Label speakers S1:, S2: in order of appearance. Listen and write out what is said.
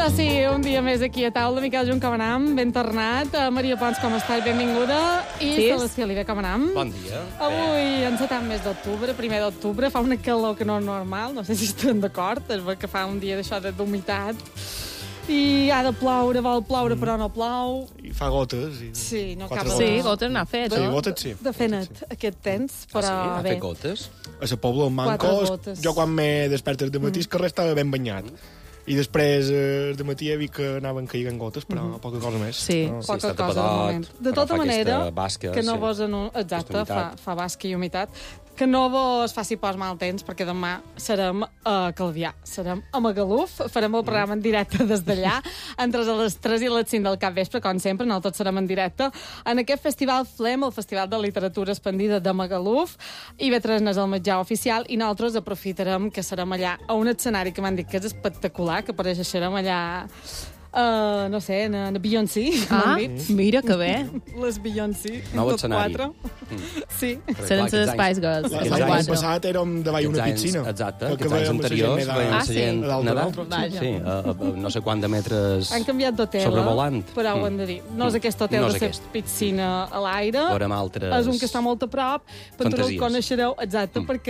S1: Doncs sí, un dia més aquí a taula. Miquel Junt, com anam? Ben tornat. Maria Pons, com estàs? Benvinguda. I Celestí Oliver, com anam?
S2: Bon dia.
S1: Avui encetem mes d'octubre, primer d'octubre. Fa una calor que no és normal. No sé si estem d'acord. És que fa un dia d'això d'humitat. I ha de ploure, vol ploure, però no plou.
S3: I fa gotes.
S1: Sí, no
S3: Quatre
S1: acaba
S3: gotes.
S4: Sí, gotes n'ha fet.
S3: Sí, gotes sí.
S1: de fer net aquest temps, però
S2: Ha
S1: bé.
S2: fet gotes?
S3: A la Pobla, en
S1: Quatre
S3: Mancos,
S1: gotes.
S3: jo quan m'he despertat de matí, el carrer estava ben banyat. I després, de matí, he vist que anaven caigant gotes, però poca cosa més.
S4: Sí.
S3: No.
S1: Poca
S2: està
S1: cosa de
S2: tapadot,
S1: moment. De
S2: però
S1: tota
S2: fa
S1: manera,
S2: aquesta basca,
S1: que no
S2: sí.
S1: vos... Exacte,
S2: Aquesta humitat.
S1: fa basca i humitat. Que no vos faci pas mal temps, perquè demà serem a Calvià, serem a Magaluf, farem el programa en directe des d'allà, entre les 3 i les 5 del capvespre, com sempre, no tots serem en directe, en aquest festival FLEM, el Festival de Literatura Expandida de Magaluf, i Vetres és el mitjà oficial, i nosaltres aprofitarem que serem allà a un escenari que m'han dit que és espectacular, que apareixerem allà... no sé, en Beyoncé, m'han dit.
S4: Mira que bé.
S1: Les Beyoncé,
S2: Nou
S1: tot
S2: escenari.
S1: 4. Sí.
S4: Seran les Spice Girls.
S2: Aquests
S4: les
S3: L'any
S2: anys-
S4: quatre.
S3: passat érem davall una
S2: Aquests anys-
S3: piscina.
S2: Exacte,
S3: Que
S2: aquests anys
S3: veiem la gent
S2: anteriors
S3: nedar.
S2: veiem la
S4: sí.
S2: gent
S3: A dalt de
S2: nedar.
S3: l'altre.
S4: Vaja.
S2: Sí, a no sé quant de metres
S1: Han canviat d'hotel,
S2: sobrevolant.
S1: però ho hem de dir. No és aquest hotel
S2: No és
S1: de ser
S2: aquest.
S1: piscina a l'aire.
S2: Veurem altres
S1: És un que està molt a prop, però el
S2: fantasies.
S1: coneixereu, exacte, perquè